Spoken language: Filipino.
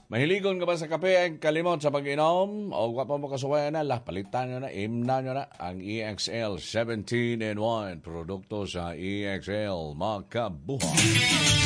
Mahiligon ka ba sa kape ay kalimot sa pag-inom? O wa pa mo kasuwayan na, palitan nyo na, imna nyo na ang EXL 17 in 1. Produkto sa EXL, makabuhay.